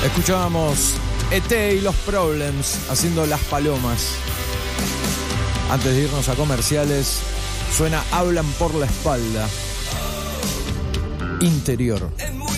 Escuchábamos ET y los Problems haciendo Las Palomas. Antes de irnos a comerciales, suena Hablan por la Espalda. Interior.